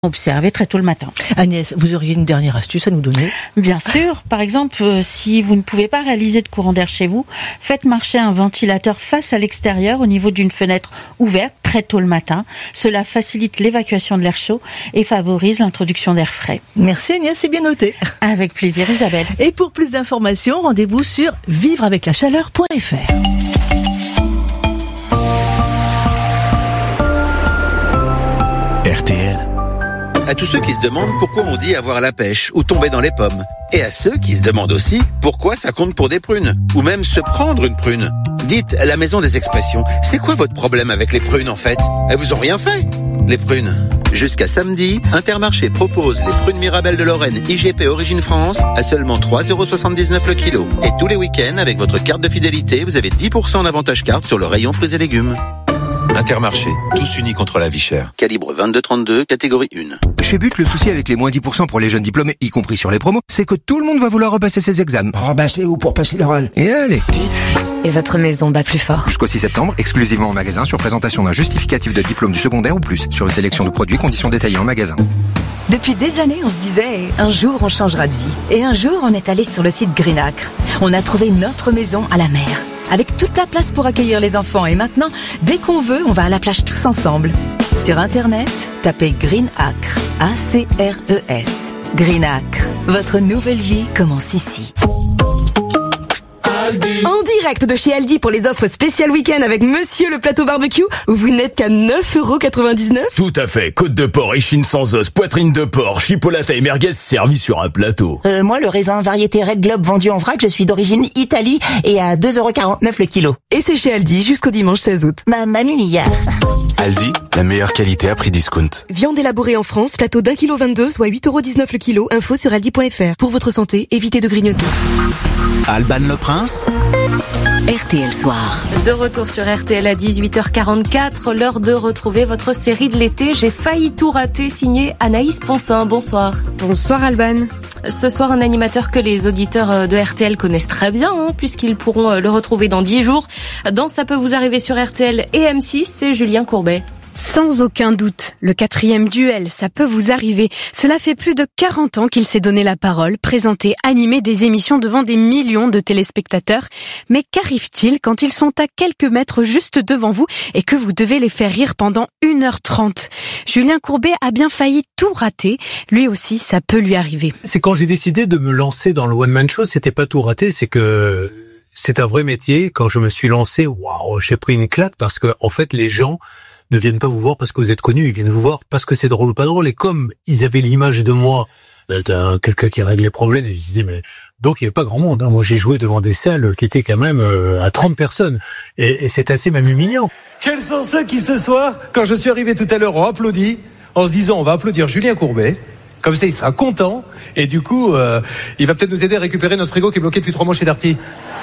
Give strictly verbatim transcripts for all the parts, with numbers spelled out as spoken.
Observer très tôt le matin. Agnès, vous auriez une dernière astuce à nous donner? Bien sûr. Par exemple, euh, si vous ne pouvez pas réaliser de courant d'air chez vous, faites marcher un ventilateur face à l'extérieur au niveau d'une fenêtre ouverte très tôt le matin. Cela facilite l'évacuation de l'air chaud et favorise l'introduction d'air frais. Merci Agnès, c'est bien noté. Avec plaisir Isabelle. Et pour plus d'informations, rendez-vous sur vivre avec la chaleur point f r. R T L. À tous ceux qui se demandent pourquoi on dit avoir la pêche ou tomber dans les pommes. Et à ceux qui se demandent aussi pourquoi ça compte pour des prunes, ou même se prendre une prune. Dites à la maison des expressions, c'est quoi votre problème avec les prunes en fait? Elles vous ont rien fait, les prunes. Jusqu'à samedi, Intermarché propose les prunes Mirabelle de Lorraine I G P Origine France à seulement trois euros soixante-dix-neuf le kilo. Et tous les week-ends, avec votre carte de fidélité, vous avez dix pour cent d'avantage carte sur le rayon fruits et légumes. Intermarché, tous unis contre la vie chère. Calibre vingt-deux trente-deux, catégorie un. Chez But, le souci avec les moins dix pour cent pour les jeunes diplômés, y compris sur les promos, c'est que tout le monde va vouloir repasser ses examens. Oh bah c'est où pour passer l'oral? Et allez. But. Et votre maison bat plus fort. Jusqu'au six septembre, exclusivement en magasin, sur présentation d'un justificatif de diplôme du secondaire ou plus, sur une sélection de produits, conditions détaillées en magasin. Depuis des années, on se disait, un jour on changera de vie. Et un jour, on est allé sur le site Greenacre. On a trouvé notre maison à la mer, avec toute la place pour accueillir les enfants. Et maintenant, dès qu'on veut, on va à la plage tous ensemble. Sur Internet, tapez Greenacre, A C R E S. Greenacre, votre nouvelle vie commence ici. En direct de chez Aldi pour les offres spéciales week-end avec Monsieur le Plateau Barbecue, vous n'êtes qu'à neuf euros quatre-vingt-dix-neuf. Tout à fait. Côte de porc, échine sans os, poitrine de porc, chipolata et merguez servis sur un plateau. Euh, moi, le raisin variété Red Globe vendu en vrac, je suis d'origine Italie et à deux euros quarante-neuf le kilo. Et c'est chez Aldi jusqu'au dimanche seize août. Ma mamie y a... Aldi, la meilleure qualité à prix discount. Viande élaborée en France, plateau d'un kilo vingt-deux, soit huit euros dix-neuf le kilo. Info sur aldi point f r. Pour votre santé, évitez de grignoter. Alban Le Prince. R T L Soir. De retour sur R T L à dix-huit heures quarante-quatre, l'heure de retrouver votre série de l'été. J'ai failli tout rater, signé Anaïs Poncin. Bonsoir. Bonsoir Alban. Ce soir, un animateur que les auditeurs de R T L connaissent très bien, hein, puisqu'ils pourront le retrouver dans dix jours. Dans Ça peut vous arriver sur R T L et M six, c'est Julien Courbet. Sans aucun doute, le quatrième duel, ça peut vous arriver. Cela fait plus de quarante ans qu'il s'est donné la parole, présenté, animé des émissions devant des millions de téléspectateurs. Mais qu'arrive-t-il quand ils sont à quelques mètres juste devant vous et que vous devez les faire rire pendant une heure trente? Julien Courbet a bien failli tout rater. Lui aussi, ça peut lui arriver. C'est quand j'ai décidé de me lancer dans le one-man show, c'était pas tout raté, c'est que c'est un vrai métier. Quand je me suis lancé, waouh, j'ai pris une claque parce que, en fait, les gens ne viennent pas vous voir parce que vous êtes connu, ils viennent vous voir parce que c'est drôle ou pas drôle. Et comme ils avaient l'image de moi, d'un quelqu'un qui règle les problèmes, ils se disaient, mais donc il n'y avait pas grand monde. Hein. Moi, j'ai joué devant des salles qui étaient quand même euh, à trente personnes. Et, et c'est assez même humiliant. Quels sont ceux qui, ce soir, quand je suis arrivé tout à l'heure, ont applaudi en se disant, on va applaudir Julien Courbet. Comme ça, il sera content. Et du coup, euh, il va peut-être nous aider à récupérer notre frigo qui est bloqué depuis trois mois chez Darty.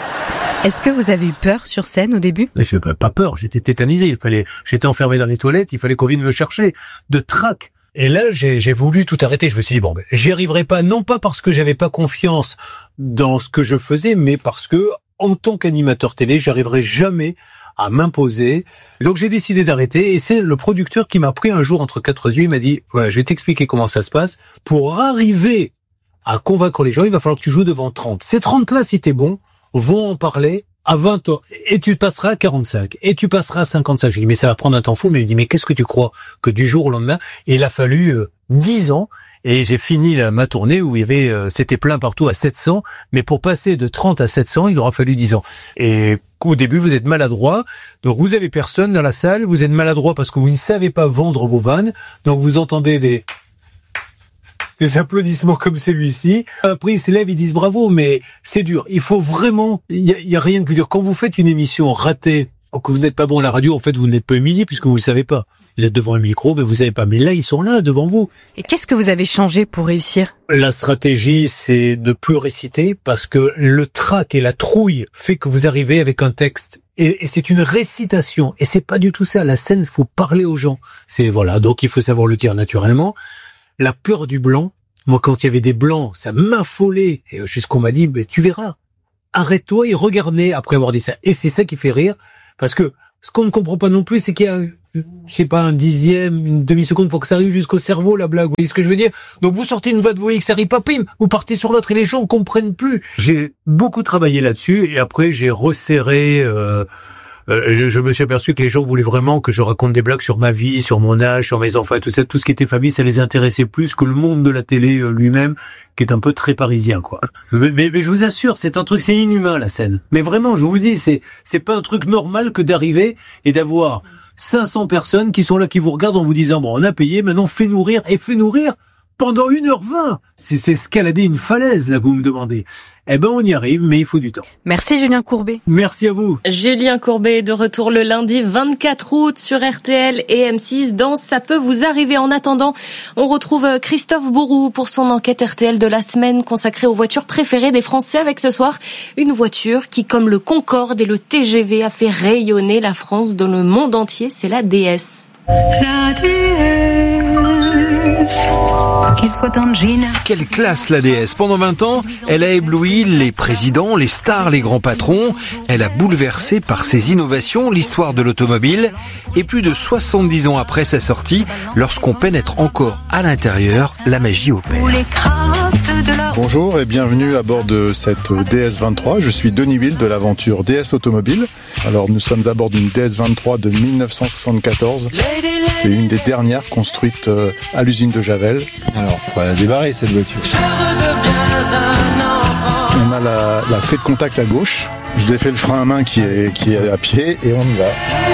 Est-ce que vous avez eu peur sur scène au début? Mais je n'avais pas peur, j'étais tétanisé. Il fallait, j'étais enfermé dans les toilettes, il fallait qu'on vienne me chercher de trac. Et là, j'ai, j'ai voulu tout arrêter. Je me suis dit bon, ben, j'y arriverai pas, non pas parce que j'avais pas confiance dans ce que je faisais, mais parce que en tant qu'animateur télé, j'arriverai jamais à m'imposer. Donc j'ai décidé d'arrêter. Et c'est le producteur qui m'a pris un jour entre quatre yeux. Il m'a dit voilà, je vais t'expliquer comment ça se passe. Pour arriver à convaincre les gens, il va falloir que tu joues devant trente. Ces trente là, si t'es bon, vont en parler à vingt ans, et tu passeras à quarante-cinq, et tu passeras à cinquante-cinq. Je dis, mais ça va prendre un temps fou, mais il me dit, mais qu'est-ce que tu crois que du jour au lendemain? Et il a fallu euh, dix ans, et j'ai fini la, ma tournée où il y avait, euh, c'était plein partout à sept cents, mais pour passer de trente à sept cents, il aura fallu dix ans. Et au début, vous êtes maladroit, donc vous avez personne dans la salle, vous êtes maladroit parce que vous ne savez pas vendre vos vannes, donc vous entendez des... des applaudissements comme celui-ci. Après, ils s'élèvent, ils disent bravo, mais c'est dur. Il faut vraiment, il y a, y a rien de plus dur. Quand vous faites une émission ratée, ou que vous n'êtes pas bon à la radio, en fait, vous n'êtes pas humilié puisque vous le savez pas. Vous êtes devant un micro, mais vous savez pas. Mais là, ils sont là, devant vous. Et qu'est-ce que vous avez changé pour réussir? La stratégie, c'est de plus réciter parce que le trac et la trouille fait que vous arrivez avec un texte. Et, et c'est une récitation. Et c'est pas du tout ça. La scène, faut parler aux gens. C'est, voilà. Donc, il faut savoir le dire naturellement. La peur du blanc, moi quand il y avait des blancs, ça m'affolait. Et jusqu'on m'a dit, mais tu verras, arrête-toi et regarde après avoir dit ça. Et c'est ça qui fait rire, parce que ce qu'on ne comprend pas non plus, c'est qu'il y a je sais pas, un dixième, une demi-seconde pour que ça arrive jusqu'au cerveau, la blague. Vous voyez ce que je veux dire? Donc vous sortez une voix, vous voyez que ça arrive pas, pim, vous partez sur l'autre et les gens comprennent plus. J'ai beaucoup travaillé là-dessus et après j'ai resserré... Euh, Euh, je, je me suis aperçu que les gens voulaient vraiment que je raconte des blagues sur ma vie, sur mon âge, sur mes enfants et tout ça. Tout ce qui était famille, ça les intéressait plus que le monde de la télé euh, lui-même, qui est un peu très parisien, quoi. Mais, mais, mais je vous assure, c'est un truc, c'est inhumain, la scène. Mais vraiment, je vous dis, c'est c'est pas un truc normal que d'arriver et d'avoir cinq cents personnes qui sont là, qui vous regardent en vous disant, bon, on a payé, maintenant fais-nous rire, et fais-nous rire pendant une heure vingt. C'est, c'est escalader une falaise, là, vous me demandez. Eh ben, on y arrive, mais il faut du temps. Merci Julien Courbet. Merci à vous. Julien Courbet de retour le lundi vingt-quatre août sur R T L et M six dans Ça peut vous arriver. En attendant, on retrouve Christophe Bourou pour son enquête R T L de la semaine consacrée aux voitures préférées des Français, avec ce soir une voiture qui, comme le Concorde et le T G V, a fait rayonner la France dans le monde entier. C'est la D S. La D S, qu'il soit en jean. Quelle classe la D S. Pendant vingt ans, elle a ébloui les présidents, les stars, les grands patrons. Elle a bouleversé par ses innovations l'histoire de l'automobile. Et plus de soixante-dix ans après sa sortie, lorsqu'on pénètre encore à l'intérieur, la magie opère. Bonjour et bienvenue à bord de cette D S vingt-trois. Je suis Denis Will de l'aventure D S Automobile. Alors nous sommes à bord d'une D S vingt-trois de mille neuf cent soixante-quatorze. C'est une des dernières construites à l'usine de Javel. Alors, on va la démarrer cette voiture. On a la, la fée de contact à gauche. Je vous ai fait le frein à main qui est, qui est à pied et on y va.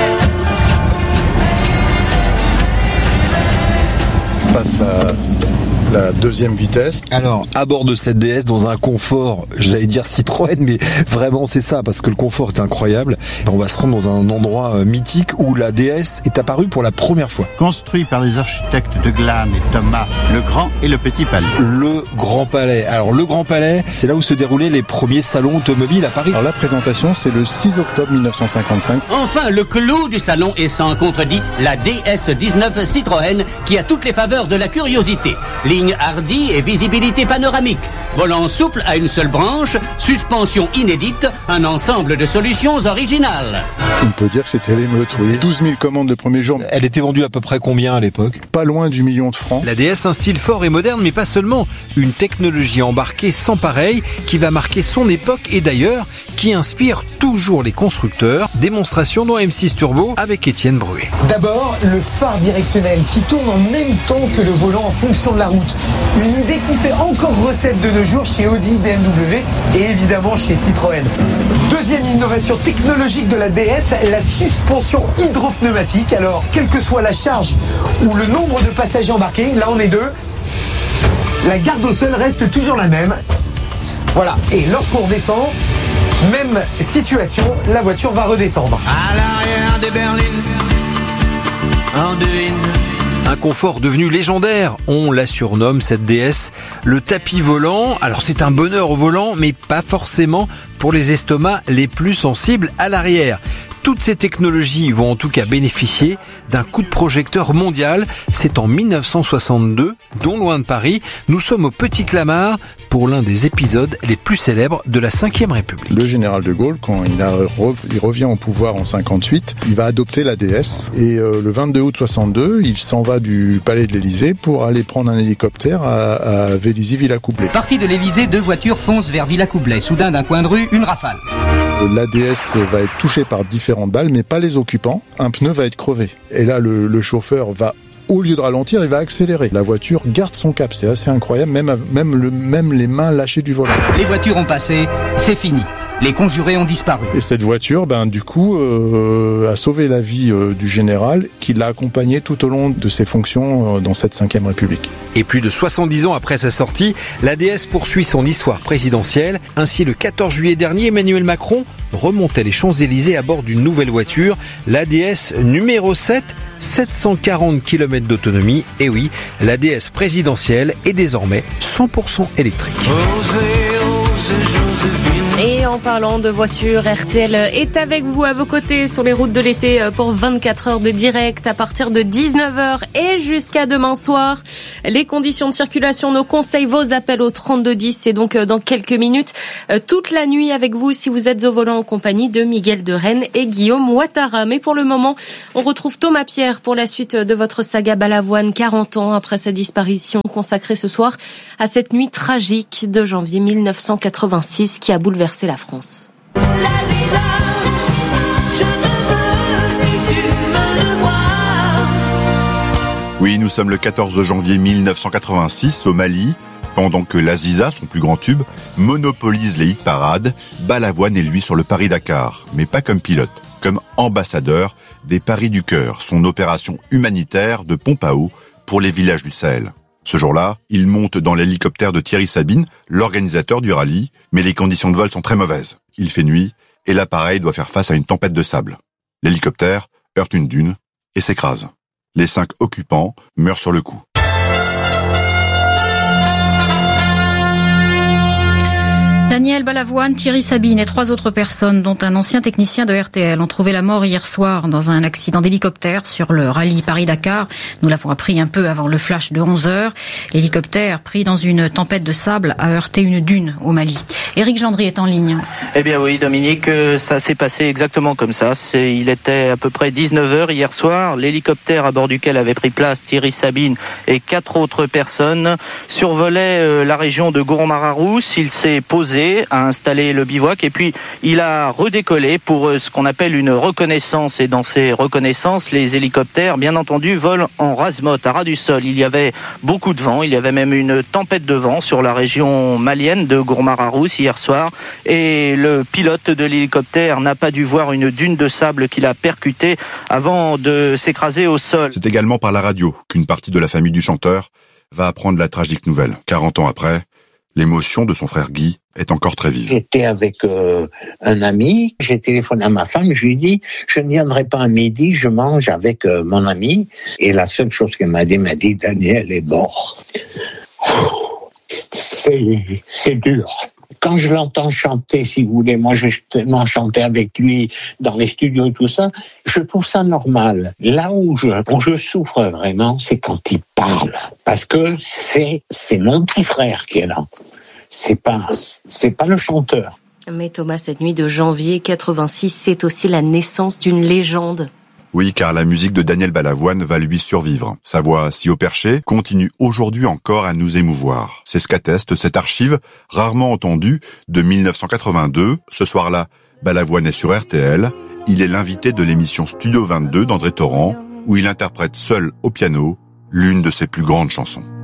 On passe à la deuxième vitesse. Alors, à bord de cette D S, dans un confort, j'allais dire Citroën, mais vraiment c'est ça, parce que le confort est incroyable. On va se rendre dans un endroit mythique où la D S est apparue pour la première fois. Construit par les architectes de Glane et Thomas, le Grand et le Petit Palais. Le Grand Palais. Alors, le Grand Palais, c'est là où se déroulaient les premiers salons automobiles à Paris. Alors, la présentation, c'est le six octobre mille neuf cent cinquante-cinq. Enfin, le clou du salon est sans contredit la D S dix-neuf Citroën, qui a toutes les faveurs de la curiosité. Ligne hardie et visibilité panoramique. Volant souple à une seule branche, suspension inédite, un ensemble de solutions originales. On peut dire que c'était l'émeute, oui. douze mille commandes le premier jour. Elle était vendue à peu près combien à l'époque? Pas loin du million de francs. La D S, un style fort et moderne, mais pas seulement. Une technologie embarquée sans pareil qui va marquer son époque et d'ailleurs qui inspire toujours les constructeurs. Démonstration dans M six Turbo avec Étienne Bruet. D'abord, le phare directionnel qui tourne en même temps que le volant en fonction de la route. Une idée qui fait encore recette de nos jours chez Audi, B M W et évidemment chez Citroën. Deuxième innovation technologique de la D S, la suspension hydropneumatique. Alors, quelle que soit la charge ou le nombre de passagers embarqués, là on est deux, la garde au sol reste toujours la même. Voilà, et lorsqu'on redescend, même situation, la voiture va redescendre. À l'arrière des berlines, en devine. Un confort devenu légendaire, on la surnomme cette D S, le tapis volant. Alors c'est un bonheur au volant, mais pas forcément pour les estomacs les plus sensibles à l'arrière. Toutes ces technologies vont en tout cas bénéficier d'un coup de projecteur mondial. C'est en mille neuf cent soixante-deux, non loin de Paris. Nous sommes au Petit Clamart pour l'un des épisodes les plus célèbres de la cinquième République. Le général de Gaulle, quand il, a, il revient au pouvoir en cinquante-huit, il va adopter la D S. Et euh, le vingt-deux août soixante-deux, il s'en va du palais de l'Élysée pour aller prendre un hélicoptère à, à Vélizy-Villacoublay. Parti de l'Élysée, deux voitures foncent vers Villacoublay. Soudain, d'un coin de rue, une rafale. L'A D S va être touchée par différentes balles, mais pas les occupants. Un pneu va être crevé. Et là, le, le chauffeur va, au lieu de ralentir, il va accélérer. La voiture garde son cap. C'est assez incroyable, même, même, le, même les mains lâchées du volant. Les voitures ont passé, c'est fini. Les conjurés ont disparu. Et cette voiture, ben, du coup, euh, a sauvé la vie euh, du général qui l'a accompagné tout au long de ses fonctions euh, dans cette cinquième République. Et plus de soixante-dix ans après sa sortie, la D S poursuit son histoire présidentielle. Ainsi, le quatorze juillet dernier, Emmanuel Macron remontait les Champs-Élysées à bord d'une nouvelle voiture, la D S numéro sept, sept cent quarante kilomètres d'autonomie. Et oui, la D S présidentielle est désormais cent pour cent électrique. Et en en parlant de voitures, R T L est avec vous, à vos côtés, sur les routes de l'été pour vingt-quatre heures de direct à partir de dix-neuf heures et jusqu'à demain soir. Les conditions de circulation, nos conseils, vos appels au trente-deux dix, c'est donc dans quelques minutes, toute la nuit avec vous si vous êtes au volant en compagnie de Miguel de Rennes et Guillaume Ouattara. Mais pour le moment, on retrouve Thomas Pierre pour la suite de votre saga Balavoine, quarante ans après sa disparition, consacrée ce soir à cette nuit tragique de janvier mille neuf cent quatre-vingt-six qui a bouleversé la France. Oui, nous sommes le quatorze janvier mille neuf cent quatre-vingt-six au Mali. Pendant que l'Aziza, son plus grand tube, monopolise les hit-parades, Balavoine est lui sur le Paris-Dakar, mais pas comme pilote, comme ambassadeur des Paris du Cœur, son opération humanitaire de pompe à eau pour les villages du Sahel. Ce jour-là, il monte dans l'hélicoptère de Thierry Sabine, l'organisateur du rallye, mais les conditions de vol sont très mauvaises. Il fait nuit et l'appareil doit faire face à une tempête de sable. L'hélicoptère heurte une dune et s'écrase. Les cinq occupants meurent sur le coup. Daniel Balavoine, Thierry Sabine et trois autres personnes, dont un ancien technicien de R T L, ont trouvé la mort hier soir dans un accident d'hélicoptère sur le rallye Paris-Dakar. Nous l'avons appris un peu avant le flash de onze heures. L'hélicoptère, pris dans une tempête de sable, a heurté une dune au Mali. Éric Gendry est en ligne. Eh bien oui, Dominique, ça s'est passé exactement comme ça. C'est, il était à peu près dix-neuf heures hier soir. L'hélicoptère à bord duquel avait pris place Thierry Sabine et quatre autres personnes survolait euh, la région de Gourmararousse. Il s'est posé, a installé le bivouac et puis il a redécollé pour ce qu'on appelle une reconnaissance. Et dans ces reconnaissances, les hélicoptères, bien entendu, volent en rase-motte, à ras du sol. Il y avait beaucoup de vent, il y avait même une tempête de vent sur la région malienne de Gourmararousse hier soir. Et le pilote de l'hélicoptère n'a pas dû voir une dune de sable qu'il a percutée avant de s'écraser au sol. C'est également par la radio qu'une partie de la famille du chanteur va apprendre la tragique nouvelle. quarante ans après, l'émotion de son frère Guy est encore très vive. J'étais avec euh, un ami, j'ai téléphoné à ma femme, je lui ai dit, je ne viendrai pas à midi, je mange avec euh, mon ami. Et la seule chose qu'elle m'a dit, m'a dit, Daniel est mort. C'est, c'est dur. Quand je l'entends chanter, si vous voulez, moi j'ai tellement chanté avec lui dans les studios et tout ça, je trouve ça normal. Là où je, où je souffre vraiment, c'est quand il parle. Parce que c'est, c'est mon petit frère qui est là. C'est pas, c'est pas le chanteur. Mais Thomas, cette nuit de janvier quatre-vingt-six, c'est aussi la naissance d'une légende. Oui, car la musique de Daniel Balavoine va lui survivre. Sa voix si haut perché continue aujourd'hui encore à nous émouvoir. C'est ce qu'atteste cette archive rarement entendue de mille neuf cent quatre-vingt-deux. Ce soir-là, Balavoine est sur R T L. Il est l'invité de l'émission Studio vingt-deux d'André Torrent, où il interprète seul au piano l'une de ses plus grandes chansons.